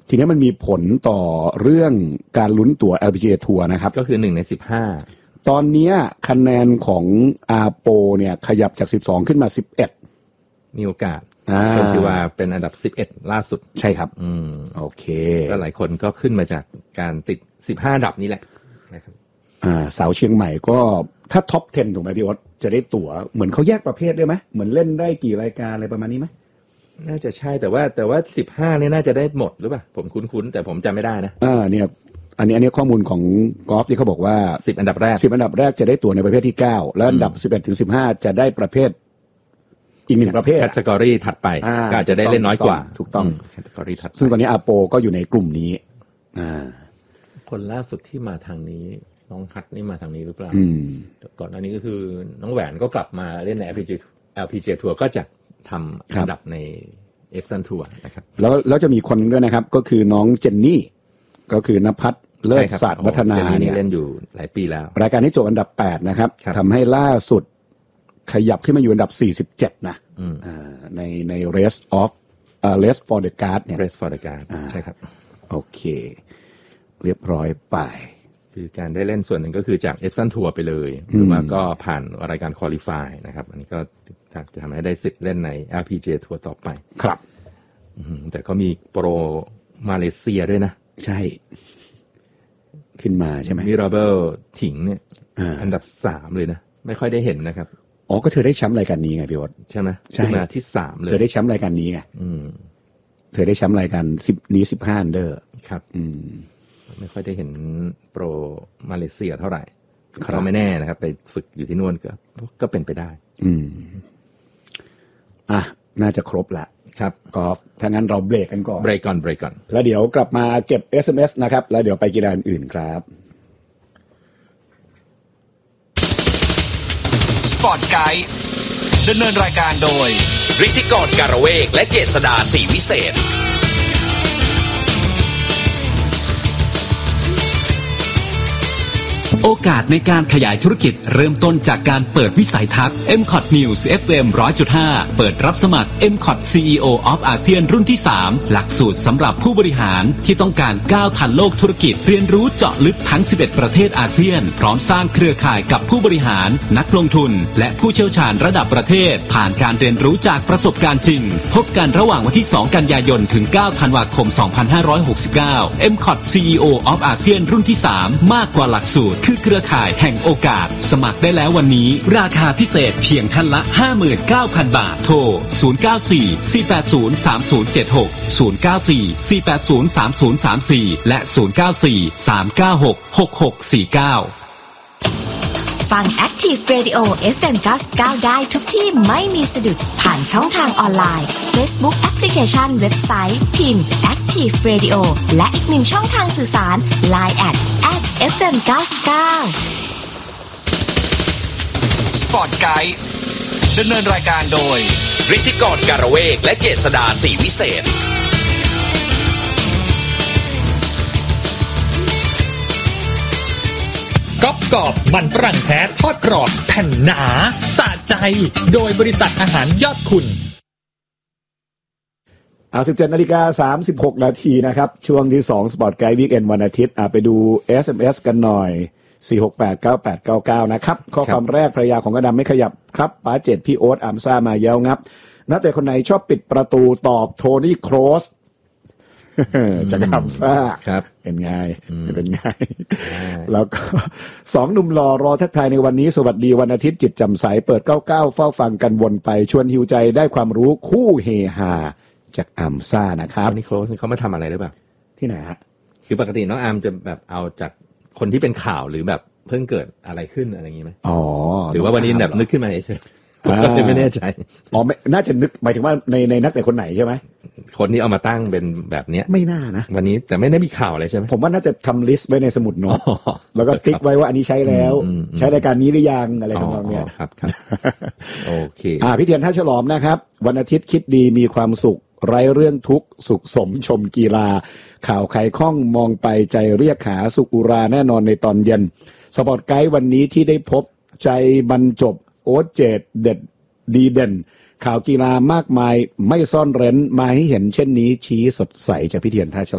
ทีนี้มันมีผลต่อเรื่องการลุ้นตั๋ว LPGA ทัวร์นะครับก็คือ1ใน15 ตอนนี้คะแนนของอาโปเนี่ยขยับจาก12ขึ้นมา11 มีโอกาสเคนชิวาเป็นอันดับ11ล่าสุดใช่ครับโอเคก็หลายคนก็ขึ้นมาจากการติด15อันดับนี้แหละนะครับสาวเชียงใหม่ก็ถ้าท็อป10ถูกไหมพี่โอ๊ตจะได้ตั๋วเหมือนเขาแยกประเภทได้ไหมเหมือนเล่นได้กี่รายการอะไรประมาณนี้ไหมน่าจะใช่แต่ว่า15เนี่ยน่าจะได้หมดหรือเปล่าผมคุ้นๆแต่ผมจำไม่ได้นะเนี่ยอันนี้ข้อมูลของกอล์ฟที่เขาบอกว่า 10อันดับแรก 10อันดับแรกจะได้ตั๋วในประเภทที่9แล้วอันดับ11ถึง15จะได้ประเภทอีก1ประเภทแคตตากรีถัดไปก็อาจจะได้เล่นน้อยกว่าถูกต้องแคตตากรีถัดซึ่งตอนนี้อาโปก็อยู่ในกลุ่มนี้คนล่าสุดที่มาทางนี้น้องฮัทนี่มาทางนี้หรือเปล่าก่อนหน้านี้ก็คือน้องแหวนก็กลับมาเล่นใน LPGA ทัวร์ก็จะทำอันดับในเอฟซันทัวร์นะครับแล้วจะมีคนด้วยนะครับก็คือน้องเจนนี่ก็คือนภัสเลิศศาสตร์วัฒนาเนี่ยเล่นอยู่หลายปีแล้วรายการนี้จบอันดับ8นะครับทำให้ล่าสุดขยับขึ้นมาอยู่อันดับ47นะใน Race for the Guard เนี่ย Race for the Guard ใช่ครับโอเคเรียบร้อยไปคือการได้เล่นส่วนหนึ่งก็คือจากเอฟซันทัวร์ไปเลยหรือว่าก็ผ่านรายการควอลิฟายนะครับอันนี้ก็จะทำให้ได้สิทธิ์เล่นใน LPGA ทัวร์ต่อไปครับแต่ก็มีโปรมาเลเซียด้วยนะใช่ขึ้นมาใช่ไหมมิราเบลถิงเนี่ยอันดับ3เลยนะไม่ค่อยได้เห็นนะครับก็เธอได้แชมป์รายการนี้ไงพี่วอดใช่ไหมขึ้นมาที่3เลยเธอได้แชมป์รายการนี้ไงเธอได้แชมป์รายการนี้15อันเดอร์ครับไม่ค่อยได้เห็นโปรมาเลเซียเท่าไหร่เราไม่แน่นะครับไปฝึกอยู่ที่นู่นก็เป็นไปได้น่าจะครบละครับกอล์ฟถ้างั้นเราเบรกกันก่อนแล้วเดี๋ยวกลับมาเก็บ SMS นะครับแล้วเดี๋ยวไปกีฬาอื่นครับสปอร์ตไกด์ดำเนินรายการโดยฤทธิกรการเวกและเจษฎาศรีวิเศษโอกาสในการขยายธุรกิจเริ่มต้นจากการเปิดวิสัยทัศน์ MCOT News FM 100.5 เปิดรับสมัคร MCOT CEO of ASEAN รุ่นที่ 3 หลักสูตรสำหรับผู้บริหารที่ต้องการก้าวทันโลกธุรกิจเรียนรู้เจาะลึกทั้ง 11 ประเทศอาเซียนพร้อมสร้างเครือข่ายกับผู้บริหารนักลงทุนและผู้เชี่ยวชาญระดับประเทศผ่านการเรียนรู้จากประสบการณ์จริงพบกันระหว่างวันที่ 2 กันยายนถึง 9 ธันวาคม 2569 MCOT CEO of ASEAN รุ่นที่ 3 มากกว่าหลักสูตรคือเครือข่ายแห่งโอกาสสมัครได้แล้ววันนี้ราคาพิเศษเพียงท่านละ 59,000 บาทโทร094-480-3076 094-480-3034 และ 094-396-6649 ฟัง Active Radio FM 99ได้ทุกที่ไม่มีสะดุดผ่านช่องทางออนไลน์ Facebook แอปพลิเคชันเว็บไซต์พิมพ์ Active Radio และอีกหนึ่งช่องทางสื่อสาร Line @FM 99 สปอร์ตไกด์ดำเนินรายการโดยฤทธิกรการเวกและเจษฎาศรีวิเศษก๊อบกรอบมันฝรั่งแท้ทอดกรอบแผ่นหนาสะใจโดยบริษัทอาหารยอดคุณ 17:36 น.นะครับช่วงที่2 Sport Guide Weekend วันอาทิตย์ไปดู SMS กันหน่อย4689899นะครับข้อความแรกภรรยาของอดัมไม่ขยับครับป๋าเจ็ดพี่โอ๊ตอัมซ่ามาเย้างับนักเตะคนไหนชอบปิดประตูตอบโทนี่โครสจากอัมซ่าเป็นไงแล้วก็2หนุ่มหล่อรอทักทายในวันนี้สวัสดีวันอาทิตย์จิตแจ่มใสเปิด99เฝ้าฟังกันวนไปชวนหิวใจได้ความรู้คู่เฮฮาจากอัมซ่านะครับนี่เขามาทำอะไรหรือเปล่าที่ไหนฮะคือปกติน้องอาร์มจะแบบเอาจากคนที่เป็นข่าวหรือแบบเพิ่งเกิดอะไรขึ้นอะไรอย่างนี้ไหมหรือว่าวันนี้แบบนึกขึ้นมาเฉยไม่แน่ใจน่าจะนึกหมายถึงว่าในนักเตะคนไหนใช่ไหมคนที่เอามาตั้งเป็นแบบเนี้ยไม่น่านะวันนี้แต่ไม่ได้มีข่าวอะไรใช่ไหมผมว่าน่าจะทำลิสต์ไว้ในสมุดโน้ตแล้วก็ติ๊กไว้ว่าอันนี้ใช้แล้วใช้รายการนี้หรือยังอะไรทำนองเนี้ยครับโอเคพี่เทียนท่าฉลอมนะครับวันอาทิตย์คิดดีมีความสุขไร้เรื่องทุกข์สุขสมชมกีฬาข่าวไขข้องมองไปใจเรียกหาสุขอุราแน่นอนในตอนเย็นสปอร์ตไกด์วันนี้ที่ได้พบใจบรรจบโอ๊ตเจดเด็ดดีเด่นข่าวกีฬามากมายไม่ซ่อนเร้นมาให้เห็นเช่นนี้ชี้สดใสจากพี่เทียนท่าฉ